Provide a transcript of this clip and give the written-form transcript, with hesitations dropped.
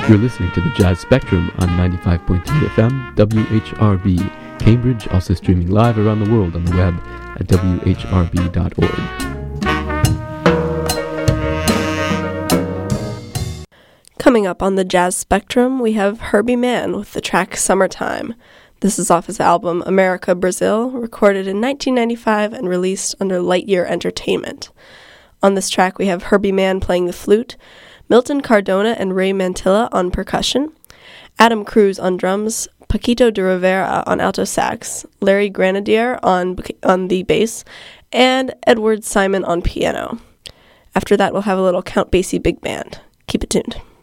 You're listening to the Jazz Spectrum on 95.3 FM, WHRB, Cambridge, also streaming live around the world on the web at whrb.org. Coming up on the Jazz Spectrum, we have Herbie Mann with the track Summertime. This is off his album America Brazil, recorded in 1995 and released under Lightyear Entertainment. On this track, we have Herbie Mann playing the flute, Milton Cardona and Ray Mantilla on percussion, Adam Cruz on drums, Paquito de Rivera on alto sax, Larry Grenadier on the bass, and Edward Simon on piano. After that, we'll have a little Count Basie big band. Keep it tuned.